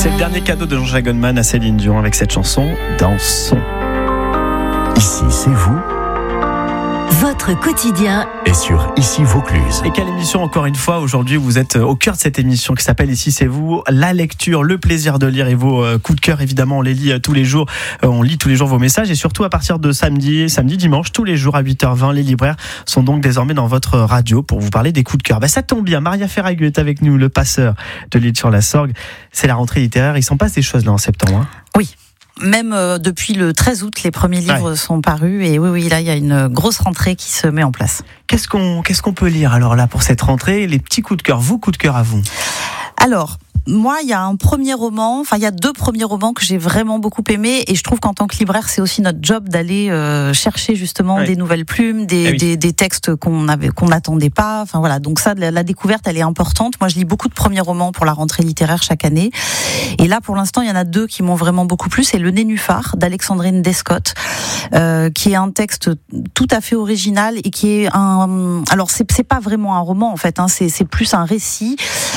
C'est le dernier cadeau de Jean-Jacques Goldman à Céline Dion avec cette chanson Dansons. Ici, c'est vous. Votre quotidien Et sur Ici Vaucluse. Et quelle émission encore une fois aujourd'hui, vous êtes au cœur de cette émission qui s'appelle Ici c'est vous, la lecture, le plaisir de lire et vos coups de cœur évidemment, on les lit tous les jours, on lit tous les jours vos messages et surtout à partir de samedi, dimanche, tous les jours à 8h20, les libraires sont donc désormais dans votre radio pour vous parler des coups de cœur. Ça tombe bien, Maria Ferragu est avec nous, le passeur de l'île sur la Sorgue, c'est la rentrée littéraire, il s'en passe des choses là en septembre. Oui. Même depuis le 13 août, les premiers livres sont parus et oui, là il y a une grosse rentrée qui se met en place. Qu'est-ce qu'on peut lire alors là pour cette rentrée, les petits coups de cœur, vos coups de cœur à vous? Alors, moi, il y a il y a 2 premiers romans que j'ai vraiment beaucoup aimés et je trouve qu'en tant que libraire, c'est aussi notre job d'aller chercher justement des nouvelles plumes, des textes qu'on n'attendait pas. Enfin voilà, donc ça, la découverte, elle est importante. Moi, je lis beaucoup de premiers romans pour la rentrée littéraire chaque année. Et là, pour l'instant, il y en a 2 qui m'ont vraiment beaucoup plu. C'est Le Nénuphar d'Alexandrine Descott, qui est un texte tout à fait original et qui est alors c'est pas vraiment un roman en fait, c'est plus un récit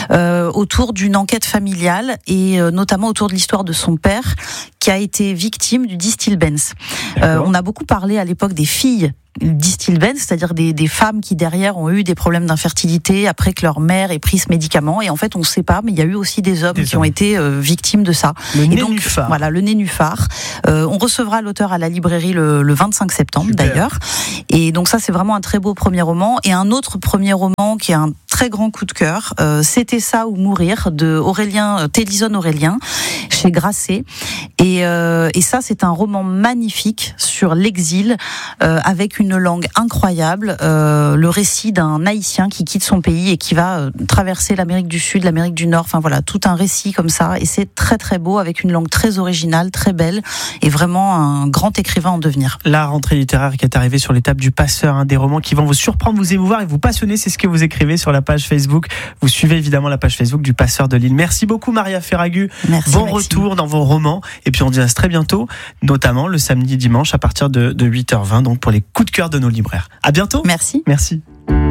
autour d'une enquête familiale et notamment autour de l'histoire de son père qui a été victime du Distilbens. On a beaucoup parlé à l'époque des filles Distilbens, c'est-à-dire des femmes qui derrière ont eu des problèmes d'infertilité après que leur mère ait pris ce médicament et en fait on ne sait pas, mais il y a eu aussi des hommes qui ont été victimes de ça. Le Nénuphar. Voilà, Le Nénuphar. On recevra l'auteur à la librairie le 25 septembre d'ailleurs. Et donc ça c'est vraiment un très beau premier roman. Et un autre premier roman qui est un très grand coup de cœur, C'était ça ou mourir de Télison Aurélien chez Grasset. Et ça c'est un roman magnifique sur l'exil avec une langue incroyable, le récit d'un Haïtien qui quitte son pays et qui va traverser l'Amérique du Sud, l'Amérique du Nord, enfin voilà, tout un récit comme ça, et c'est très très beau, avec une langue très originale, très belle, et vraiment un grand écrivain en devenir. La rentrée littéraire qui est arrivée sur l'étape du passeur, des romans qui vont vous surprendre, vous émouvoir et vous passionner, c'est ce que vous écrivez sur la page Facebook. Vous suivez évidemment la page Facebook du Passeur de l'île. Merci beaucoup Maria Ferragu. Merci, bon Maxime. Retour dans vos romans, et puis on dit à très bientôt, notamment le samedi dimanche à partir de 8h20, donc pour les coups de cœur de nos libraires. À bientôt. Merci. Merci.